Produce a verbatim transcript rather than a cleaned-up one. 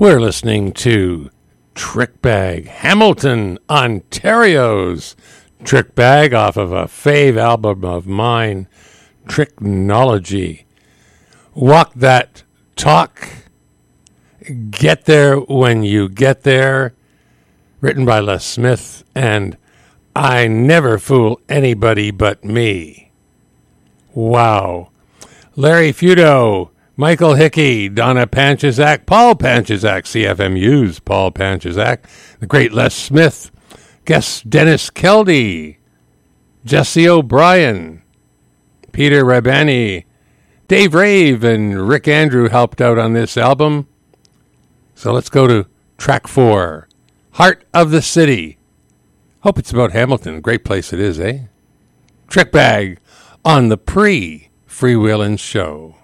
We're listening to Trick Bag, Hamilton, Ontario's Trick Bag off of a fave album of mine, Tricknology. Walk that talk, get there when you get there, written by Les Smith, and I never fool anybody but me. Wow. Larry Feudo, Michael Hickey, Donna Panchizak, Paul Panchizak, C F M U's Paul Panchizak, the great Les Smith, guest Dennis Keldy, Jesse O'Brien, Peter Rabani, Dave Rave, and Rick Andrew helped out on this album. So let's go to track four, Heart of the City. Hope it's about Hamilton. Great place it is, eh? Trick Bag on the pre-Freewheelin' Show.